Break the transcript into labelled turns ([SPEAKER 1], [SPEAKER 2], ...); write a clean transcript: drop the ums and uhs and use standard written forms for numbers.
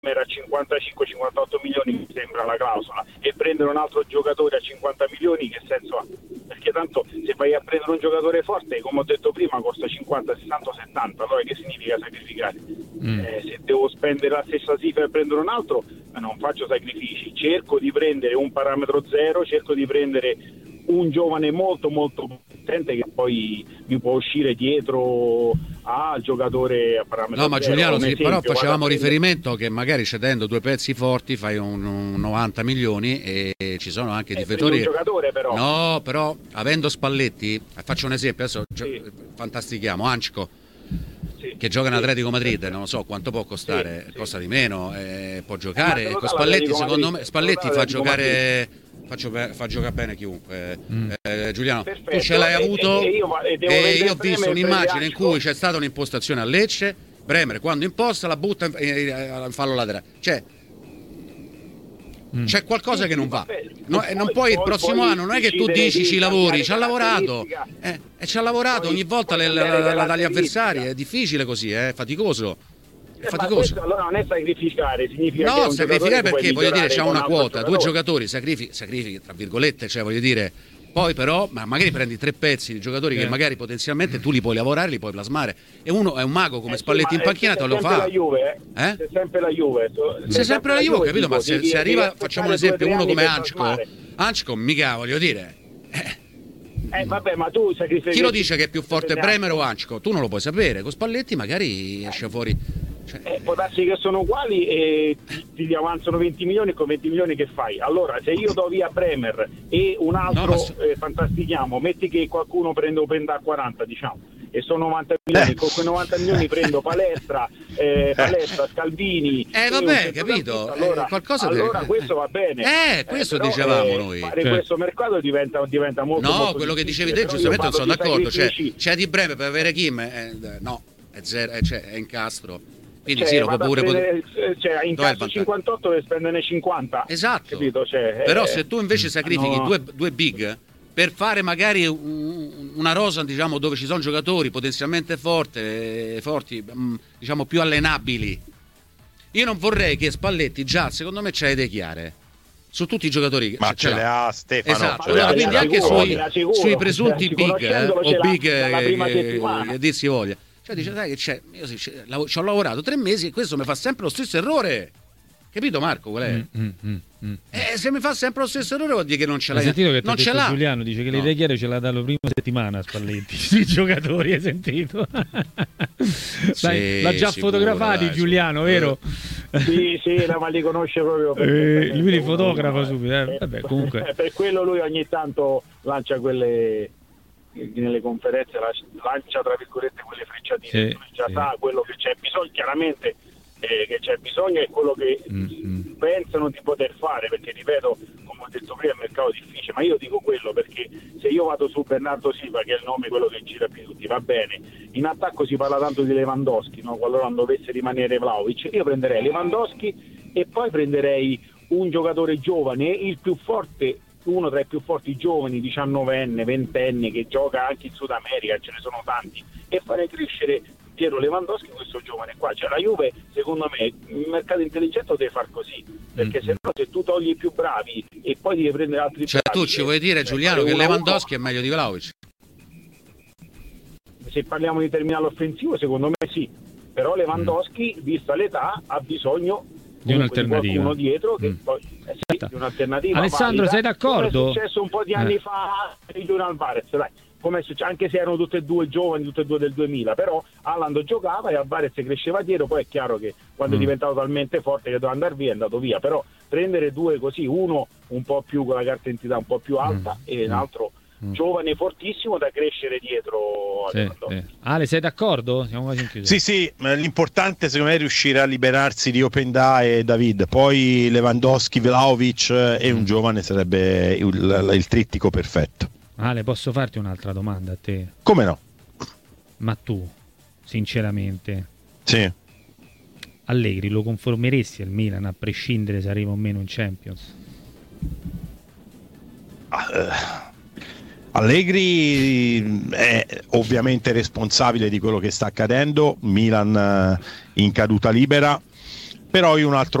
[SPEAKER 1] a 55-58 milioni, mi sembra la clausola, e prendere un altro giocatore a 50 milioni, che senso ha? Perché tanto se vai a prendere un giocatore forte, come ho detto prima, costa 50, 60, 70, allora che significa sacrificare? Se devo spendere la stessa cifra per prendere un altro, non faccio sacrifici, cerco di prendere un parametro zero, cerco di prendere un giovane molto molto potente che poi mi può uscire dietro al giocatore a parametro
[SPEAKER 2] No, ma
[SPEAKER 1] zero.
[SPEAKER 2] Giuliano,
[SPEAKER 1] Esempio,
[SPEAKER 2] però facevamo riferimento che magari cedendo due pezzi forti fai un 90 milioni e ci sono anche difensori.
[SPEAKER 1] Un giocatore però.
[SPEAKER 2] No, però avendo Spalletti, faccio un esempio, adesso fantastichiamo, Ančko, che gioca in Atletico Madrid, non lo so quanto può costare, costa di meno, può giocare, con Spalletti secondo me Spalletti fa giocare bene chiunque. Giuliano,
[SPEAKER 1] perfetto.
[SPEAKER 2] Tu ce l'hai avuto
[SPEAKER 1] e io
[SPEAKER 2] ho visto un'immagine in cui c'è stata un'impostazione a Lecce, Bremer quando imposta la butta in fallo laterale, c'è qualcosa che non va, non puoi il prossimo anno non è che tu dici ci lavori, ci ha lavorato e ci ha lavorato ogni volta dagli avversari, è difficile così, è faticoso.
[SPEAKER 1] Questo allora non è sacrificare, significa che
[SPEAKER 2] sacrificare perché voglio dire c'ha una quota, due giocatori sacrifichi tra virgolette, cioè voglio dire, poi però magari prendi tre pezzi di giocatori che magari potenzialmente tu li puoi lavorare, li puoi plasmare, e uno è un mago come Spalletti in panchina, te lo fa.
[SPEAKER 1] La Juve, C'è sempre la Juve.
[SPEAKER 2] C'è sempre la Juve, capito? Ma se arriva, facciamo un esempio, uno come Ančko mica voglio dire.
[SPEAKER 1] Vabbè, ma tu sacrifichi.
[SPEAKER 2] Chi lo dice che è più forte, Bremer o Ančko? Tu non lo puoi sapere, con Spalletti magari esce fuori.
[SPEAKER 1] Può darsi che sono uguali e ti avanzano 20 milioni, e con 20 milioni che fai? Allora, se io do via Bremer e un altro fantastichiamo, metti che qualcuno prende a 40, diciamo, e sono 90 milioni, con quei 90 milioni prendo Palestra, Scalvini.
[SPEAKER 2] Vabbè, capito?
[SPEAKER 1] Allora questo va bene.
[SPEAKER 2] Questo dicevamo noi.
[SPEAKER 1] Fare questo mercato diventa molto molto
[SPEAKER 2] quello che dicevi te,
[SPEAKER 1] difficile,
[SPEAKER 2] giustamente non sono d'accordo. C'è di Bremer per avere Kim, no, è zero, è incastro. Quindi sì, lo può pure
[SPEAKER 1] in caso 58 deve spenderne 50.
[SPEAKER 2] Esatto.
[SPEAKER 1] Capito?
[SPEAKER 2] Però se tu invece sacrifichi due big per fare magari una rosa, diciamo, dove ci sono giocatori potenzialmente forti, diciamo più allenabili. Io non vorrei che Spalletti già, secondo me, c'ha idee chiare su tutti i giocatori.
[SPEAKER 3] Ma ce le ha Stefano.
[SPEAKER 2] Esatto, quindi anche sui presunti big o big che dir si voglia. Cioè dice, sai che c'è, io ci ho lavorato 3 mesi e questo mi fa sempre lo stesso errore. Capito Marco qual è? Se mi fa sempre lo stesso errore vuol dire che non ce l'hai.
[SPEAKER 4] Hai sentito che
[SPEAKER 2] non ce l'ha.
[SPEAKER 4] Giuliano dice che le idee chiare ce l'ha dalla prima settimana a Spalletti sui giocatori, hai sentito? L'ha già fotografati Giuliano, vero?
[SPEAKER 1] Sì, ma li conosce proprio.
[SPEAKER 4] Lui li fotografa subito. Vabbè, comunque.
[SPEAKER 1] Per quello lui ogni tanto lancia quelle, nelle conferenze lancia tra virgolette quelle frecciatine, già sa quello che c'è bisogno, chiaramente che c'è bisogno è quello che pensano di poter fare, perché ripeto, come ho detto prima, è un mercato difficile, ma io dico quello perché se io vado su Bernardo Silva, che è il nome quello che gira più tutti, va bene, in attacco si parla tanto di Lewandowski, no? Qualora non dovesse rimanere Vlahovic, io prenderei Lewandowski e poi prenderei un giocatore giovane, il più forte, uno tra i più forti giovani, 19enne, 20enne, che gioca anche in Sud America, ce ne sono tanti, e fare crescere Piero Lewandowski, questo giovane qua. Cioè la Juve, secondo me, il mercato intelligente lo deve far così, perché se no, se tu togli i più bravi e poi devi prendere altri bravi,
[SPEAKER 2] tu ci vuoi dire, Giuliano, che Lewandowski è meglio di Vlahovic?
[SPEAKER 1] Se parliamo di terminale offensivo, secondo me sì, però Lewandowski, vista l'età, ha bisogno
[SPEAKER 4] di un'alternativa,
[SPEAKER 1] uno dietro che poi di un'alternativa.
[SPEAKER 4] Alessandro, sei d'accordo?
[SPEAKER 1] Come è successo un po' di anni fa di Julian Alvarez, dai, anche se erano tutte e due giovani, tutte e due del 2000, però Haaland giocava e Alvarez cresceva dietro. Poi è chiaro che quando è diventato talmente forte che doveva andare via è andato via, però prendere due così, uno un po' più con la carta d'identità un po' più alta e l'altro giovane fortissimo da crescere dietro.
[SPEAKER 4] Ale, sei d'accordo? Siamo quasi in chiusura.
[SPEAKER 3] Sì, l'importante secondo me è riuscire a liberarsi di Openda e David, poi Lewandowski, Vlahovic e un giovane sarebbe il trittico perfetto.
[SPEAKER 4] Ale, posso farti un'altra domanda a te?
[SPEAKER 3] Come no?
[SPEAKER 4] Ma tu, sinceramente,
[SPEAKER 3] sì,
[SPEAKER 4] Allegri lo conformeresti al Milan a prescindere se arriva o meno in Champions?
[SPEAKER 3] Allegri è ovviamente responsabile di quello che sta accadendo, Milan in caduta libera, però io un altro